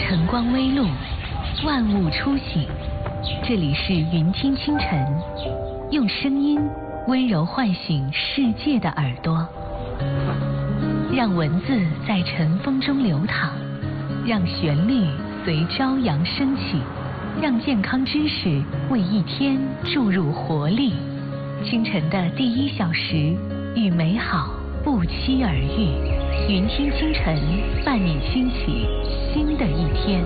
晨光微露，万物初醒。这里是云听清晨，用声音温柔唤醒世界的耳朵，让文字在晨风中流淌，让旋律随朝阳升起，让健康知识为一天注入活力。清晨的第1小时，与美好不期而遇。云听清晨，伴你兴起新的一天。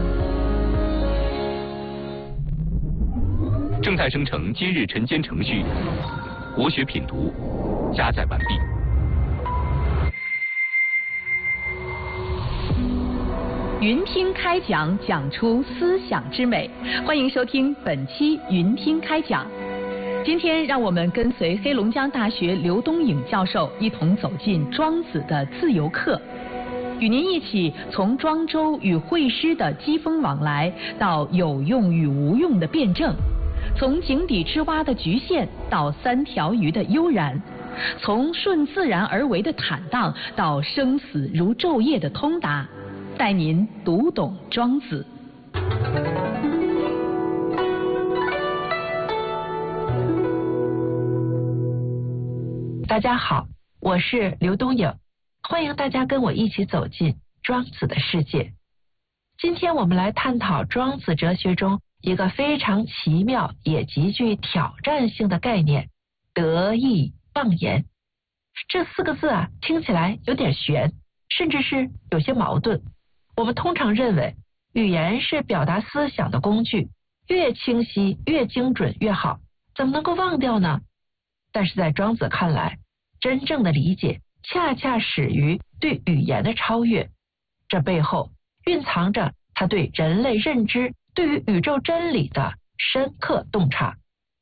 正在生成今日晨间程序，国学品读加载完毕。 云听开讲，讲出思想之美。欢迎收听本期云听开讲。今天让我们跟随黑龙江大学刘东颖教授一同走进庄子的自由课，与您一起从庄周与惠施的机锋往来，到有用与无用的辩证，从井底之蛙的局限到3条鱼的悠然，从顺自然而为的坦荡到生死如昼夜的通达，带您读懂庄子。 大家好，我是刘东颖，欢迎大家跟我一起走进庄子的世界。今天我们来探讨庄子哲学中一个非常奇妙也极具挑战性的概念——得意忘言。这4个字听起来有点悬，甚至是有些矛盾。我们通常认为语言是表达思想的工具，越清晰越精准越好，怎么能够忘掉呢？但是在庄子看来，真正的理解恰恰始于对语言的超越，这背后蕴藏着他对人类认知、对于宇宙真理的深刻洞察。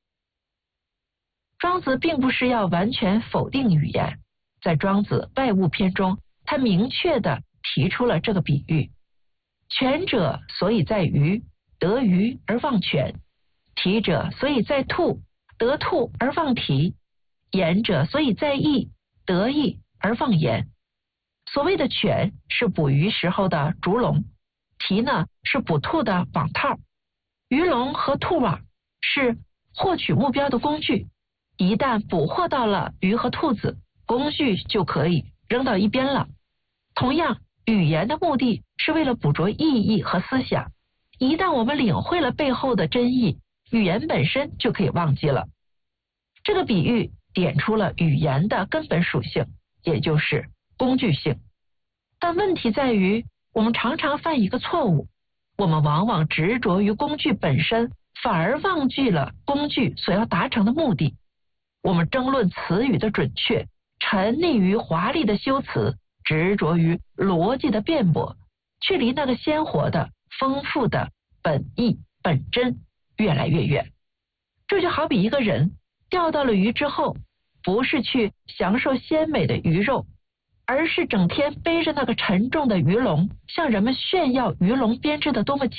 庄子并不是要完全否定语言，在庄子外物篇中，他明确地提出了这个比喻：权者所以在鱼，得鱼而忘权；体者所以在兔，得兔而忘体；言者所以在意，得意而忘言。所谓的权是捕鱼时候的竹笼，题呢是捕兔的网套，鱼笼和兔网是获取目标的工具，一旦捕获到了鱼和兔子，工具就可以扔到一边了。同样，语言的目的是为了捕捉意义和思想，一旦我们领会了背后的真意，语言本身就可以忘记了。这个比喻点出了语言的根本属性，也就是工具性。但问题在于，我们常常犯一个错误，我们往往执着于工具本身，反而忘记了工具所要达成的目的。我们争论词语的准确，沉溺于华丽的修辞，执着于逻辑的辩驳，却离那个鲜活的、丰富的本意本真越来越远。这就好比一个人钓到了鱼之后，不是去享受鲜美的鱼肉，而是整天背着那个沉重的鱼笼，向人们炫耀鱼笼编织的多么